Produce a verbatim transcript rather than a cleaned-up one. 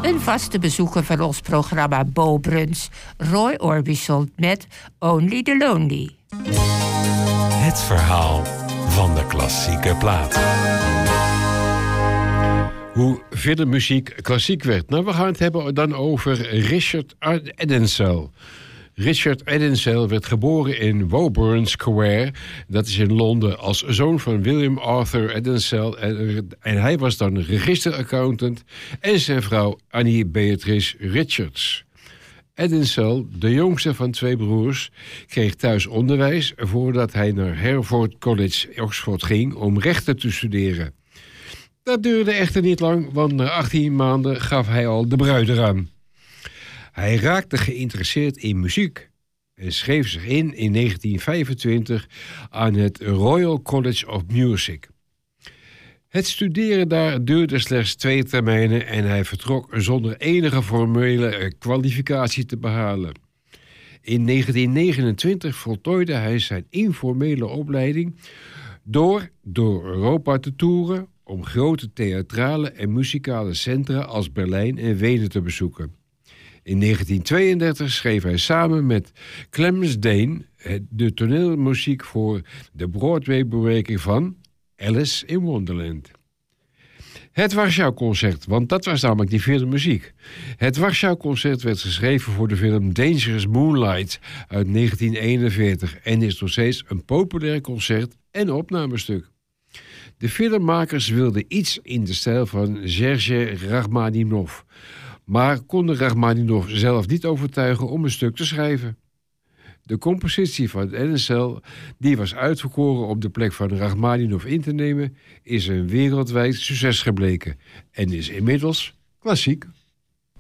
Een vaste bezoeker van ons programma Bo Bruns, Roy Orbison met Only the Lonely. Het verhaal van de klassieke plaat. Hoe filmmuziek klassiek werd. Nou, we gaan het hebben dan over Richard Edensell. Richard Edensell werd geboren in Woburn Square. Dat is in Londen, als zoon van William Arthur Edensell. En, en hij was dan registeraccountant. En zijn vrouw Annie Beatrice Richards. Edensell, de jongste van twee broers, kreeg thuis onderwijs voordat hij naar Hereford College, Oxford, ging om rechten te studeren. Dat duurde echter niet lang, want na achttien maanden gaf hij al de bruid eraan. Hij raakte geïnteresseerd in muziek en schreef zich in in negentien vijfentwintig aan het Royal College of Music. Het studeren daar duurde slechts twee termijnen en hij vertrok zonder enige formele kwalificatie te behalen. In negentien negenentwintig voltooide hij zijn informele opleiding door door Europa te toeren om grote theatrale en muzikale centra als Berlijn en Wenen te bezoeken. In negentien tweeëndertig schreef hij samen met Clemens Dane de toneelmuziek voor de Broadway-bewerking van Alice in Wonderland. Het Warschau-concert, want dat was namelijk die filmmuziek. Het Warschau-concert werd geschreven voor de film Dangerous Moonlight uit negentien eenenveertig en is nog steeds een populair concert en opnamestuk. De filmmakers wilden iets in de stijl van Sergej Rachmaninov, maar konden Rachmaninov zelf niet overtuigen om een stuk te schrijven. De compositie van Edensell, die was uitverkoren om de plek van Rachmaninov in te nemen, is een wereldwijd succes gebleken en is inmiddels klassiek.